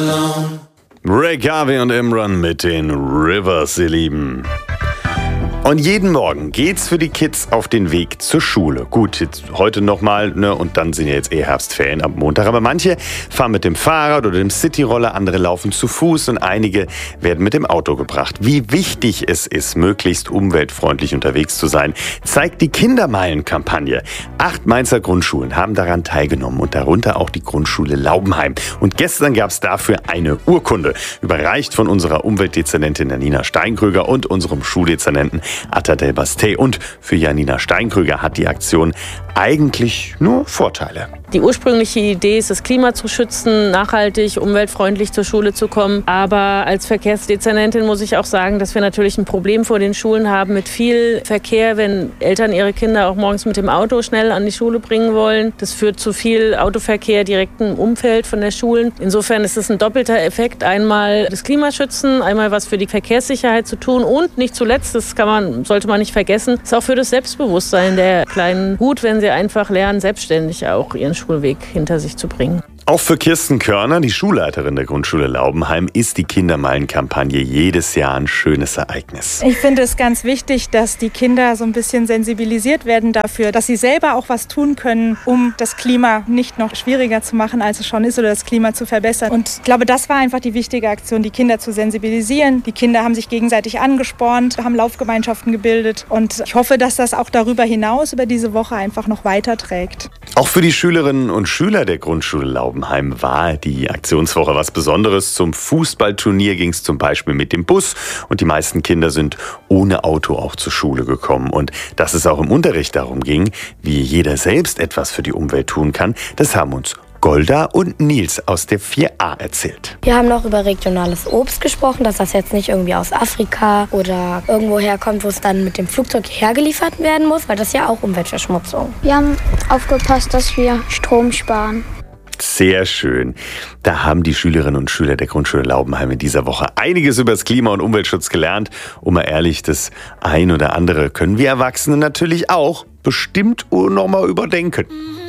Ray Garvey und Imran mit den Rivers, ihr Lieben. Und jeden Morgen geht's für die Kids auf den Weg zur Schule. Gut, jetzt heute nochmal, und dann sind ja jetzt Herbstferien ab Montag. Aber manche fahren mit dem Fahrrad oder dem Cityroller, andere laufen zu Fuß und einige werden mit dem Auto gebracht. Wie wichtig es ist, möglichst umweltfreundlich unterwegs zu sein, zeigt die Kindermeilen-Kampagne. 8 Mainzer Grundschulen haben daran teilgenommen und darunter auch die Grundschule Laubenheim. Und gestern gab's dafür eine Urkunde, überreicht von unserer Umweltdezernentin Janina Steinkrüger und unserem Schuldezernenten Atta Del Bastei. Und für Janina Steinkrüger hat die Aktion eigentlich nur Vorteile. Die ursprüngliche Idee ist, das Klima zu schützen, nachhaltig, umweltfreundlich zur Schule zu kommen. Aber als Verkehrsdezernentin muss ich auch sagen, dass wir natürlich ein Problem vor den Schulen haben mit viel Verkehr, wenn Eltern ihre Kinder auch morgens mit dem Auto schnell an die Schule bringen wollen. Das führt zu viel Autoverkehr direkt im Umfeld von der Schulen. Insofern ist es ein doppelter Effekt. Einmal das Klima schützen, einmal was für die Verkehrssicherheit zu tun und nicht zuletzt, sollte man nicht vergessen, ist auch für das Selbstbewusstsein der Kleinen gut, wenn sie einfach lernen, selbstständig auch ihren Schulweg hinter sich zu bringen. Auch für Kirsten Körner, die Schulleiterin der Grundschule Laubenheim, ist die Kindermeilen-Kampagne jedes Jahr ein schönes Ereignis. Ich finde es ganz wichtig, dass die Kinder so ein bisschen sensibilisiert werden dafür, dass sie selber auch was tun können, um das Klima nicht noch schwieriger zu machen, als es schon ist, oder das Klima zu verbessern. Und ich glaube, das war einfach die wichtige Aktion, die Kinder zu sensibilisieren. Die Kinder haben sich gegenseitig angespornt, haben Laufgemeinschaften gebildet. Und ich hoffe, dass das auch darüber hinaus, über diese Woche einfach noch weiterträgt. Auch für die Schülerinnen und Schüler der Grundschule Laubenheim war die Aktionswoche was Besonderes. Zum Fußballturnier ging es zum Beispiel mit dem Bus und die meisten Kinder sind ohne Auto auch zur Schule gekommen. Und dass es auch im Unterricht darum ging, wie jeder selbst etwas für die Umwelt tun kann, das haben uns Golda und Nils aus der 4a erzählt. Wir haben noch über regionales Obst gesprochen, dass das jetzt nicht irgendwie aus Afrika oder irgendwo herkommt, wo es dann mit dem Flugzeug hergeliefert werden muss, weil das ist ja auch Umweltverschmutzung. Wir haben aufgepasst, dass wir Strom sparen. Sehr schön. Da haben die Schülerinnen und Schüler der Grundschule Laubenheim in dieser Woche einiges über das Klima- und Umweltschutz gelernt. Und mal ehrlich, das ein oder andere können wir Erwachsene natürlich auch bestimmt noch mal überdenken.